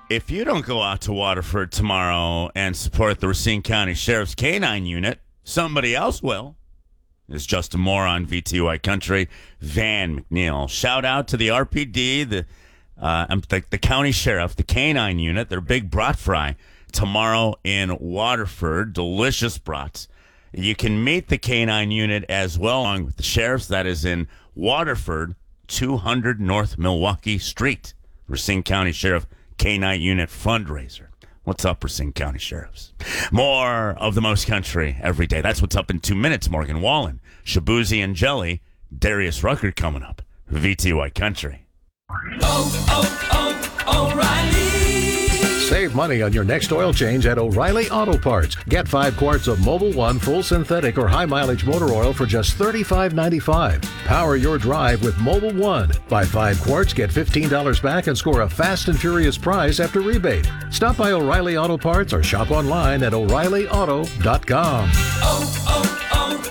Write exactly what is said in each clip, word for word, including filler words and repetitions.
If you don't go out to Waterford tomorrow and support the Racine County Sheriff's Canine Unit, somebody else will. It's Justin Moore on V T Y Country. Van McNeil. Shout out to the R P D, the, uh, the the county sheriff, the Canine Unit, their big brat fry tomorrow in Waterford. Delicious brats. You can meet the Canine Unit as well along with the sheriffs. That is in Waterford, two hundred North Milwaukee Street. Racine County Sheriff Canine Unit fundraiser. What's up, Racine County Sheriffs? More of the most country every day. That's what's up in two minutes. Morgan Wallen, Shabuzi and Jelly, Darius Rucker coming up. V T Y Country. Oh, oh, oh, O'Reilly. Save money on your next oil change at O'Reilly Auto Parts. Get five quarts of Mobil one full synthetic or high mileage motor oil for just thirty-five ninety-five. Power your drive with Mobil one. Buy five quarts, get fifteen dollars back, and score a fast and furious prize after rebate. Stop by O'Reilly Auto Parts or shop online at O'Reilly Auto dot com. Oh,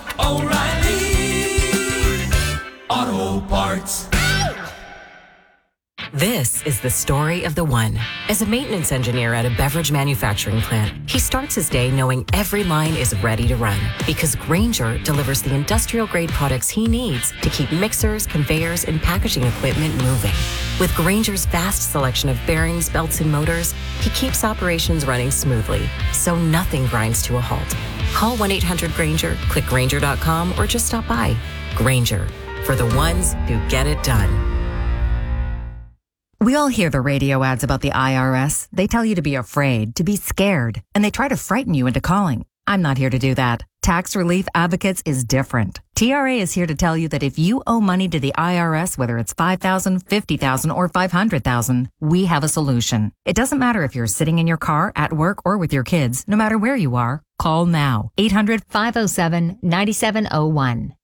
oh, oh, O'Reilly Auto Parts. This is the story of the one. As a maintenance engineer at a beverage manufacturing plant, he starts his day knowing every line is ready to run because Grainger delivers the industrial-grade products he needs to keep mixers, conveyors, and packaging equipment moving. With Grainger's vast selection of bearings, belts, and motors, he keeps operations running smoothly, so nothing grinds to a halt. Call one eight hundred Grainger, click Grainger dot com, or just stop by. Grainger, for the ones who get it done. We all hear the radio ads about the I R S. They tell you to be afraid, to be scared, and they try to frighten you into calling. I'm not here to do that. Tax Relief Advocates is different. T R A is here to tell you that if you owe money to the I R S, whether it's five thousand dollars, fifty thousand dollars, or five hundred thousand dollars, we have a solution. It doesn't matter if you're sitting in your car, at work, or with your kids. No matter where you are, call now. eight hundred, five oh seven, nine seven oh one.